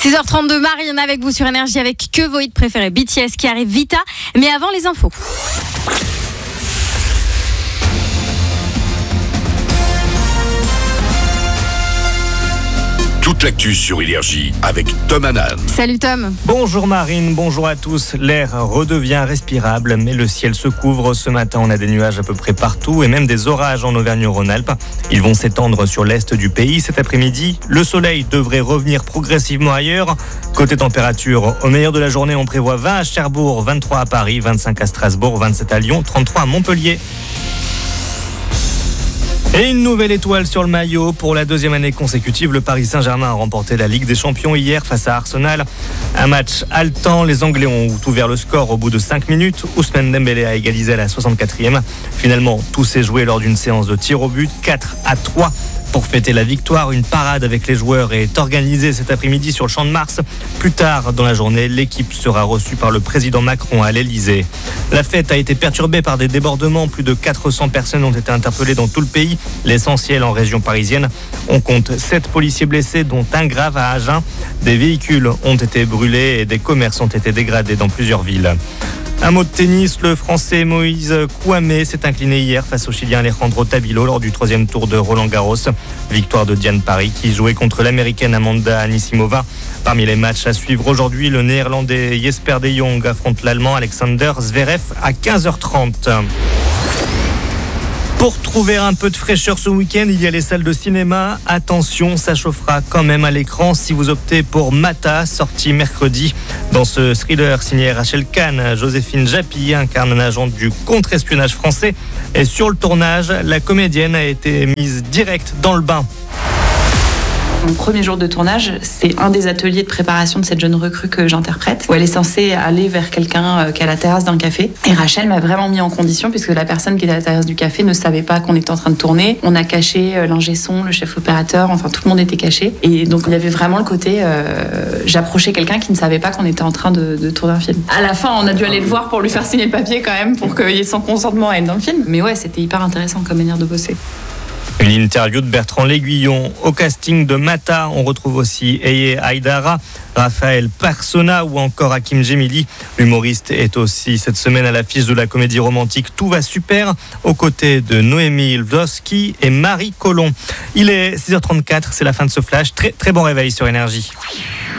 6h32, Marine avec vous sur Énergie avec que vos hits préférés. BTS qui arrive, Vita, mais avant les infos. Toute l'actu sur Énergie avec Tom Hanan. Salut Tom. Bonjour Marine, bonjour à tous. L'air redevient respirable, mais le ciel se couvre. Ce matin, on a des nuages à peu près partout et même des orages en Auvergne-Rhône-Alpes. Ils vont s'étendre sur l'est du pays cet après-midi. Le soleil devrait revenir progressivement ailleurs. Côté température, au meilleur de la journée, on prévoit 20 à Cherbourg, 23 à Paris, 25 à Strasbourg, 27 à Lyon, 33 à Montpellier. Et une nouvelle étoile sur le maillot. Pour la deuxième année consécutive, le Paris Saint-Germain a remporté la Ligue des Champions hier face à Arsenal. Un match haletant, les Anglais ont ouvert le score au bout de 5 minutes. Ousmane Dembélé a égalisé à la 64e. Finalement, tout s'est joué lors d'une séance de tir au but, 4-3. Pour fêter la victoire, une parade avec les joueurs est organisée cet après-midi sur le Champ de Mars. Plus tard dans la journée, l'équipe sera reçue par le président Macron à l'Elysée. La fête a été perturbée par des débordements. Plus de 400 personnes ont été interpellées dans tout le pays, l'essentiel en région parisienne. On compte 7 policiers blessés, dont un grave à Agen. Des véhicules ont été brûlés et des commerces ont été dégradés dans plusieurs villes. Un mot de tennis, le Français Moïse Kouamé s'est incliné hier face au Chilien Alejandro Tabilo lors du 3e tour de Roland-Garros. Victoire de Diane Parry qui jouait contre l'Américaine Amanda Anisimova. Parmi les matchs à suivre aujourd'hui, le Néerlandais Jesper de Jong affronte l'Allemand Alexander Zverev à 15h30. Pour trouver un peu de fraîcheur ce week-end, il y a les salles de cinéma. Attention, ça chauffera quand même à l'écran si vous optez pour Mata, sorti mercredi. Dans ce thriller signé Rachel Kahn, Joséphine Japy incarne un agent du contre-espionnage français. Et sur le tournage, la comédienne a été mise direct dans le bain. Mon premier jour de tournage, c'est un des ateliers de préparation de cette jeune recrue que j'interprète, où elle est censée aller vers quelqu'un qui est à la terrasse d'un café. Et Rachel m'a vraiment mis en condition, puisque la personne qui était à la terrasse du café ne savait pas qu'on était en train de tourner. On a caché l'ingé son, le chef opérateur, enfin tout le monde était caché. Et donc il y avait vraiment le côté, j'approchais quelqu'un qui ne savait pas qu'on était en train de tourner un film. À la fin, on a dû aller le voir pour lui faire signer le papier quand même, pour qu'il ait son consentement à être dans le film. Mais ouais, c'était hyper intéressant comme manière de bosser. Une interview de Bertrand L'Aiguillon. Au casting de Mata, on retrouve aussi Eye Aïdara, Raphaël Persona ou encore Hakim Gemili. L'humoriste est aussi cette semaine à l'affiche de la comédie romantique Tout va super, aux côtés de Noémie Lvovsky et Marie Colomb. Il est 6h34, c'est la fin de ce flash. Très très bon réveil sur Énergie.